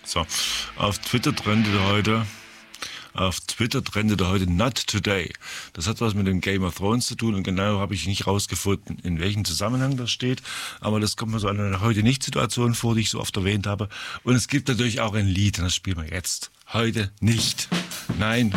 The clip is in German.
So, auf Twitter trendete heute Not Today. Das hat was mit dem Game of Thrones zu tun und genau habe ich nicht rausgefunden, in welchem Zusammenhang das steht. Aber das kommt mir so eine Heute-Nicht-Situation vor, die ich so oft erwähnt habe. Und es gibt natürlich auch ein Lied, und das spielen wir jetzt. Heute nicht. Nein,